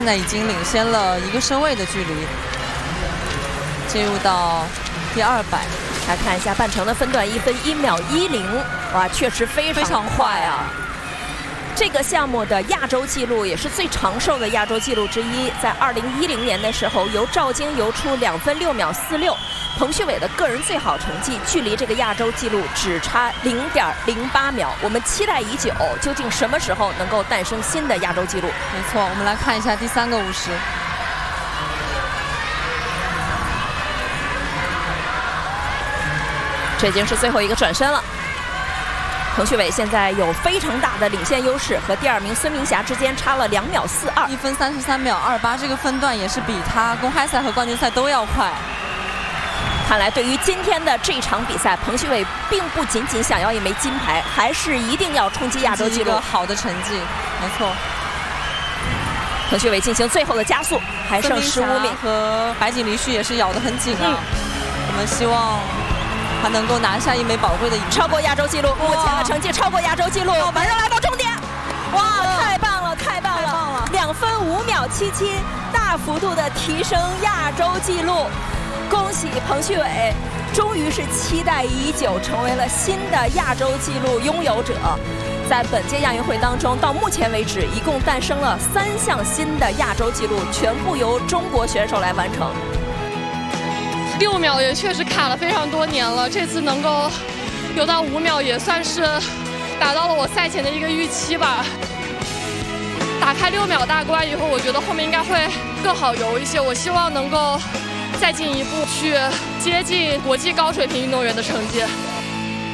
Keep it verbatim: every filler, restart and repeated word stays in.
现在已经领先了一个身位的距离，进入到第二百。 来看一下半程的分段，一分一秒一零，哇，确实非常非常快啊！ 这个项目的亚洲纪录也是最长寿的亚洲纪录之一，在二零一零年的时候，由赵晶游出两分六秒四六，彭旭伟的个人最好成绩，距离这个亚洲纪录只差零点零八秒。我们期待已久，究竟什么时候能够诞生新的亚洲纪录？ 没错，我们来看一下第三个五十。 这已经是最后一个转身了。彭旭伟现在有非常大的领先优势，和第二名孙明霞之间差了两秒四二， 一分三十三秒二八，这个分段也是比他公开赛和冠军赛都要快。 看来对于今天的这场比赛，彭旭伟并不仅仅想要一枚金牌，还是一定要冲击亚洲纪录。 一个好的成绩，没错。 彭旭伟进行最后的加速，还剩十五米， 和白井梨绪也是咬得很紧啊。嗯、我们希望他能够拿下一枚宝贵的银牌， 超过亚洲纪录，目前的成绩超过亚洲纪录，马上来到终点，哇，太棒了，太棒了，两分五秒七七，大幅度的提升亚洲纪录，恭喜彭旭伟，终于是期待已久，成为了新的亚洲纪录拥有者。在本届亚运会当中，到目前为止，一共诞生了三项新的亚洲纪录，全部由中国选手来完成。 六秒也确实卡了非常多年了，这次能够游到五秒，也算是达到了我赛前的一个预期吧。打开六秒大关以后，我觉得后面应该会更好游一些。我希望能够再进一步去接近国际高水平运动员的成绩。